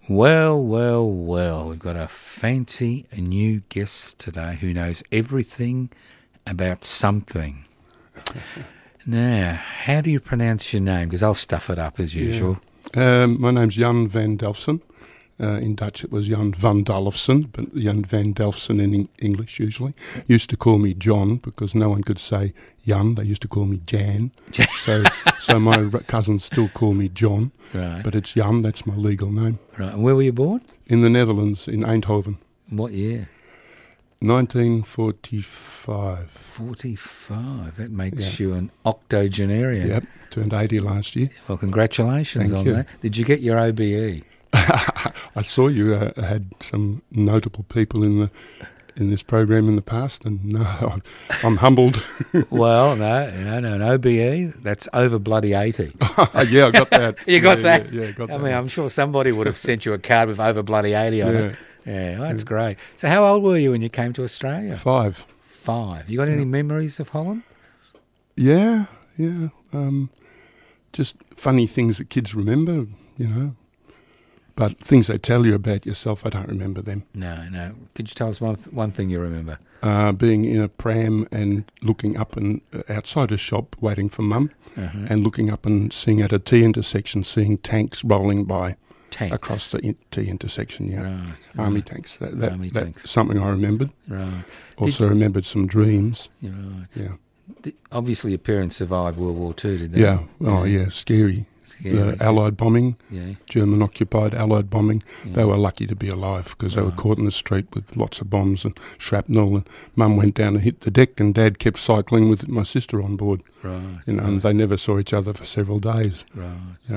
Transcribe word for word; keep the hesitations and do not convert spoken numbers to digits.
Well, well, well, we've got a fancy new guest today who knows everything about something. Now, how do you pronounce your name? Because I'll stuff it up as usual. Yeah. Um, my name's Jan van Delfsen. Uh, in Dutch it was Jan van Dalfsen, but Jan van Delfsen in en- English usually. Used to call me John because no one could say Jan. They used to call me Jan. so so my r- cousins still call me John. Right. But it's Jan, that's my legal name. Right. And where were you born? In the Netherlands, in Eindhoven. What year? nineteen forty-five. forty-five. That makes Yeah. you an octogenarian. Yep, turned eighty last year. Well, congratulations Thank on you. that. Did you get your O B E? I saw you uh, had some notable people in the in this program in the past, and no, I'm, I'm humbled. Well, no, no, no, an O B E, that's over bloody eighty. Yeah, I got that. You got yeah, that? Yeah, yeah, got I that. mean, I'm sure somebody would have sent you a card with over bloody eighty on Yeah. it. Yeah, well, that's great. So how old were you when you came to Australia? Five. Five. You got any memories of Holland? Yeah, yeah. Um, just funny things that kids remember, you know. But things they tell you about yourself, I don't remember them. No, no. Could you tell us one th- one thing you remember? Uh, being in a pram and looking up and uh, outside a shop waiting for mum, Uh-huh. and looking up and seeing at a T intersection, seeing tanks rolling by Tanks. across the in- T intersection. Yeah, Right, army right. tanks. That, that, Army that's tanks. something I remembered. Right. Also you- remembered some dreams. You're right. Yeah, Did, obviously, your parents survived World War Two, did they? yeah. Oh, yeah. Scary. Scary. The Allied bombing. Yeah. German occupied Allied bombing. Yeah. They were lucky to be alive because they were Right. caught in the street with lots of bombs and shrapnel. And Mum went down and hit the deck, and Dad kept cycling with my sister on board. Right. You know, right. and they never saw each other for several days. Right.